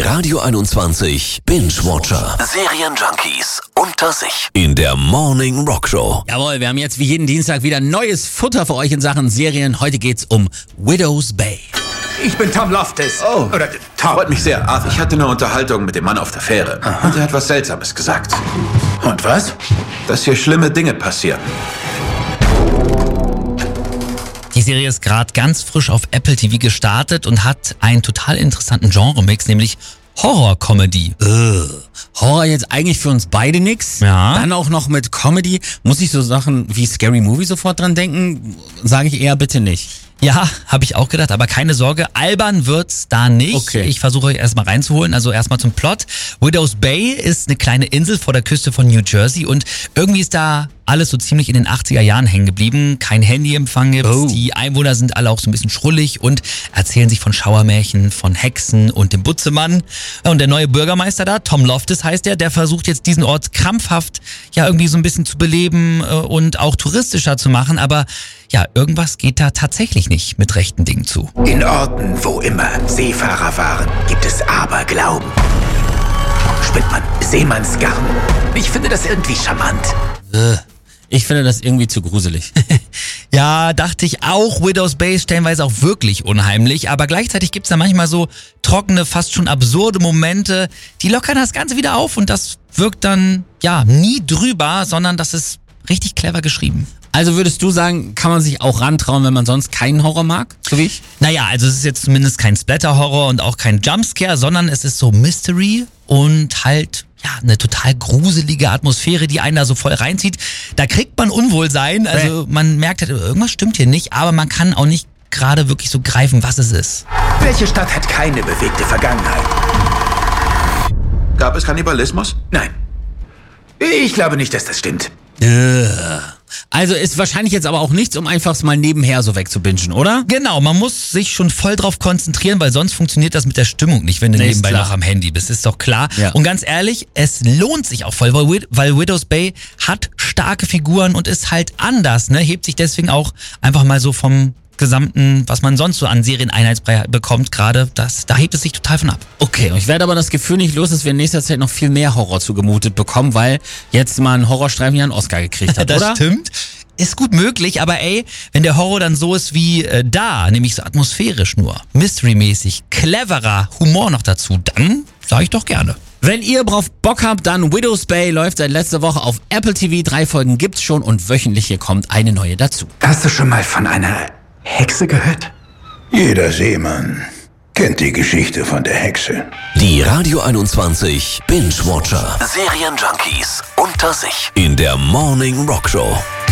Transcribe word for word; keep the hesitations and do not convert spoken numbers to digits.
Radio einundzwanzig Binge-Watcher. Serienjunkies unter sich. In der Morning Rock Show. Jawohl, wir haben jetzt wie jeden Dienstag wieder neues Futter für euch in Sachen Serien. Heute geht's um Widow's Bay. Ich bin Tom Loftus. Oh, Oder Tom. freut mich sehr. Arthur, ich hatte eine Unterhaltung mit dem Mann auf der Fähre. Aha. Und er hat was Seltsames gesagt. Und was? Dass hier schlimme Dinge passieren. Die Serie ist gerade ganz frisch auf Apple T V gestartet und hat einen total interessanten Genre-Mix, nämlich Horror-Comedy. Ugh. Horror jetzt eigentlich für uns beide nix. Ja. Dann auch noch mit Comedy. Muss ich so Sachen wie Scary Movie sofort dran denken? Sage ich eher bitte nicht. Ja, habe ich auch gedacht, aber keine Sorge, albern wird's da nicht. Okay. Ich versuche euch erstmal reinzuholen, also erstmal zum Plot. Widow's Bay ist eine kleine Insel vor der Küste von New Jersey und irgendwie ist da alles so ziemlich in den achtziger Jahren hängen geblieben. Kein Handyempfang gibt's, Oh. die Einwohner sind alle auch so ein bisschen schrullig und erzählen sich von Schauermärchen, von Hexen und dem Butzemann. Und der neue Bürgermeister da, Tom Loftus heißt er, der versucht jetzt diesen Ort krampfhaft ja irgendwie so ein bisschen zu beleben äh, und auch touristischer zu machen, aber ja, irgendwas geht da tatsächlich nicht mit rechten Dingen zu. In Orten, wo immer Seefahrer waren, gibt es Aberglauben. Spinnt man Seemannsgarn. Ich finde das irgendwie charmant. Ugh. Ich finde das irgendwie zu gruselig. Ja, dachte ich auch. Widow's Bay ist stellenweise auch wirklich unheimlich, aber gleichzeitig gibt's da manchmal so trockene, fast schon absurde Momente, die lockern das Ganze wieder auf und das wirkt dann, ja, nie drüber, sondern das ist richtig clever geschrieben. Also würdest du sagen, kann man sich auch rantrauen, wenn man sonst keinen Horror mag? So wie ich? Naja, also es ist jetzt zumindest kein Splatter-Horror und auch kein Jumpscare, sondern es ist so Mystery und halt ja eine total gruselige Atmosphäre, die einen da so voll reinzieht. Da kriegt man Unwohlsein, also man merkt halt, irgendwas stimmt hier nicht, aber man kann auch nicht gerade wirklich so greifen, was es ist. Welche Stadt hat keine bewegte Vergangenheit? Gab es Kannibalismus? Nein. Ich glaube nicht, dass das stimmt. Also ist wahrscheinlich jetzt aber auch nichts, um einfach mal nebenher so wegzubingen, oder? Genau, man muss sich schon voll drauf konzentrieren, weil sonst funktioniert das mit der Stimmung nicht, wenn du Nee, ist nebenbei klar. noch am Handy bist, ist doch klar. Ja. Und ganz ehrlich, es lohnt sich auch voll, weil, Wid- weil Widow's Bay hat starke Figuren und ist halt anders, ne? Hebt sich deswegen auch einfach mal so vom gesamten, was man sonst so an Serieneinheitsbrei bekommt gerade, das, da hebt es sich total von ab. Okay, und ich werde aber das Gefühl nicht los, dass wir in nächster Zeit noch viel mehr Horror zugemutet bekommen, weil jetzt mal ein Horrorstreifen ja einen Oscar gekriegt hat, Das oder? stimmt. Ist gut möglich, aber ey, wenn der Horror dann so ist wie äh, da, nämlich so atmosphärisch nur, mystery-mäßig, cleverer Humor noch dazu, dann sag ich doch gerne. Wenn ihr drauf Bock habt, dann Widow's Bay läuft seit letzter Woche auf Apple T V. Drei Folgen gibt's schon und wöchentlich hier kommt eine neue dazu. Hast du schon mal von einer Hexe gehört? Jeder Seemann kennt die Geschichte von der Hexe. Die Radio einundzwanzig Binge-Watcher. Serienjunkies unter sich. In der Morning Rock Show.